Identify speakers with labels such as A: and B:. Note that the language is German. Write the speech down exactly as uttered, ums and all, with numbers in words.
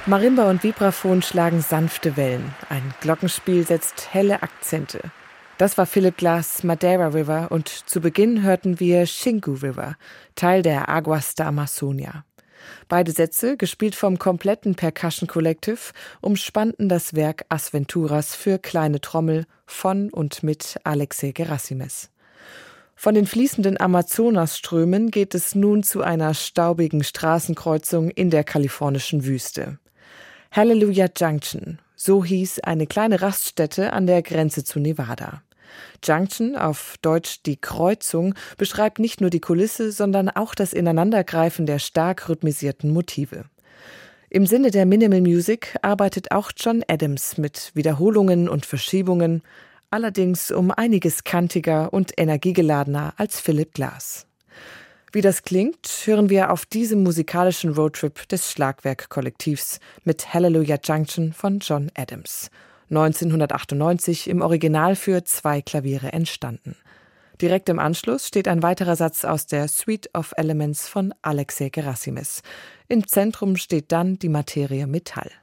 A: Marimba und Vibraphon schlagen sanfte Wellen. Ein Glockenspiel setzt helle Akzente. Das war Philip Glass' Madeira River und zu Beginn hörten wir Xingu River, Teil der Aguas da Amazonia. Beide Sätze, gespielt vom kompletten Percussion Collective, umspannten das Werk Asventuras für kleine Trommel von und mit Alexei Gerasimes. Von den fließenden Amazonasströmen geht es nun zu einer staubigen Straßenkreuzung in der kalifornischen Wüste. Hallelujah Junction, so hieß eine kleine Raststätte an der Grenze zu Nevada. Junction, auf Deutsch die Kreuzung, beschreibt nicht nur die Kulisse, sondern auch das Ineinandergreifen der stark rhythmisierten Motive. Im Sinne der Minimal Music arbeitet auch John Adams mit Wiederholungen und Verschiebungen, allerdings um einiges kantiger und energiegeladener als Philip Glass. Wie das klingt, hören wir auf diesem musikalischen Roadtrip des Schlagwerk-Kollektivs mit Hallelujah Junction von John Adams. neunzehnhundertachtundneunzig im Original für zwei Klaviere entstanden. Direkt im Anschluss steht ein weiterer Satz aus der Suite of Elements von Alexei Gerasimes. Im Zentrum steht dann die Materie Metall.